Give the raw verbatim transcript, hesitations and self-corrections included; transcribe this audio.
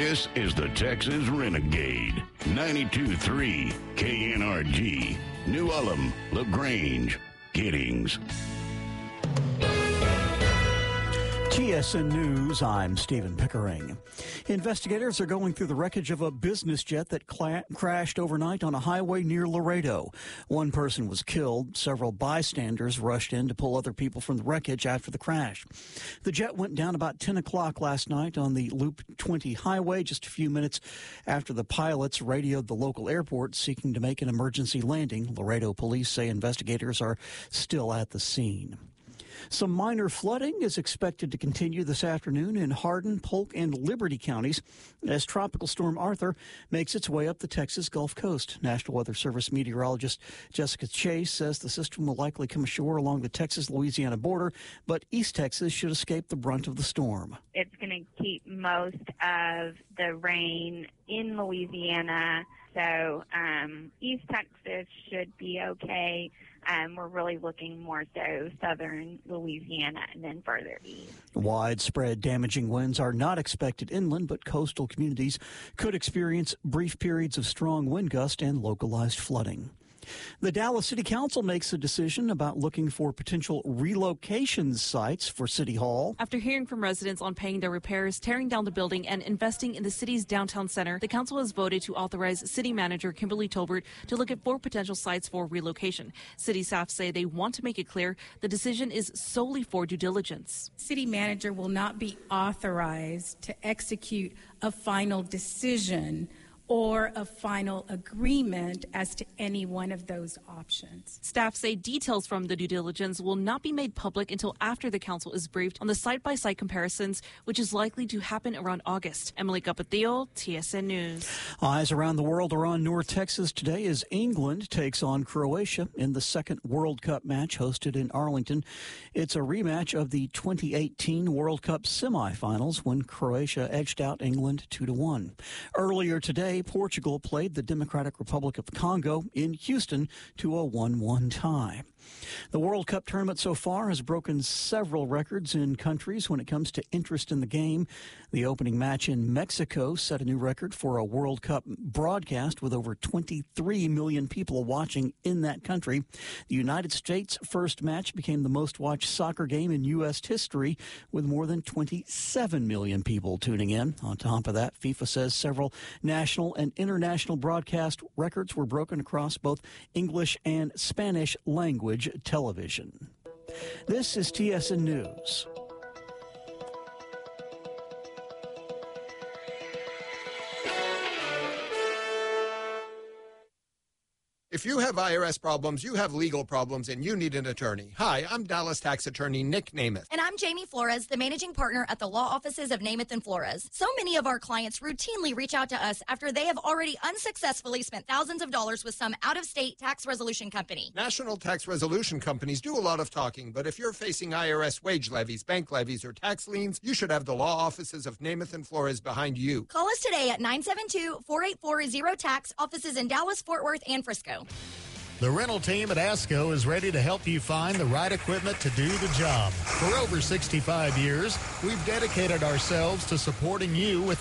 This is the Texas Renegade. ninety-two point three K N R G. New Ulm, LaGrange, Giddings. T S N News, I'm Stephen Pickering. Investigators are going through the wreckage of a business jet that cla- crashed overnight on a highway near Laredo. One person was killed. Several bystanders rushed in to pull other people from the wreckage after the crash. The jet went down about ten o'clock last night on the Loop twenty highway, just a few minutes after the pilots radioed the local airport seeking to make an emergency landing. Laredo police say investigators are still at the scene. Some minor flooding is expected to continue this afternoon in Hardin, Polk, and Liberty counties as Tropical Storm Arthur makes its way up the Texas Gulf Coast. National Weather Service meteorologist Jessica Chase says the system will likely come ashore along the Texas-Louisiana border, but East Texas should escape the brunt of the storm. It's going to keep most of the rain in Louisiana, so um, East Texas should be okay. Um, we're really looking more so southern Louisiana and then further east. Widespread damaging winds are not expected inland, but coastal communities could experience brief periods of strong wind gust and localized flooding. The Dallas City Council makes a decision about looking for potential relocation sites for City Hall. After hearing from residents on paying their repairs, tearing down the building, and investing in the city's downtown center, the council has voted to authorize City Manager Kimberly Tolbert to look at four potential sites for relocation. City staff say they want to make it clear the decision is solely for due diligence. City Manager will not be authorized to execute a final decision or a final agreement as to any one of those options. Staff say details from the due diligence will not be made public until after the council is briefed on the site-by-site comparisons, which is likely to happen around August. Emily Capatillo, T S N News. Eyes around the world are on North Texas today as England takes on Croatia in the second World Cup match hosted in Arlington. It's a rematch of the twenty eighteen World Cup semifinals when Croatia edged out England two to one. Earlier today, Portugal played the Democratic Republic of the Congo in Houston to a one one tie. The World Cup tournament so far has broken several records in countries when it comes to interest in the game. The opening match in Mexico set a new record for a World Cup broadcast with over twenty-three million people watching in that country. The United States' first match became the most watched soccer game in U S history with more than twenty-seven million people tuning in. On top of that, FIFA says several national and international broadcast records were broken across both English and Spanish language television. This is T S N News. If you have I R S problems, you have legal problems, and you need an attorney. Hi, I'm Dallas tax attorney Nick Namath. And I'm Jamie Flores, the managing partner at the law offices of Namath and Flores. So many of our clients routinely reach out to us after they have already unsuccessfully spent thousands of dollars with some out-of-state tax resolution company. National tax resolution companies do a lot of talking, but if you're facing I R S wage levies, bank levies, or tax liens, you should have the law offices of Namath and Flores behind you. Call us today at nine seven two, four eight four, zero tax, offices in Dallas, Fort Worth, and Frisco. The rental team at ASCO is ready to help you find the right equipment to do the job. For over sixty-five years, we've dedicated ourselves to supporting you with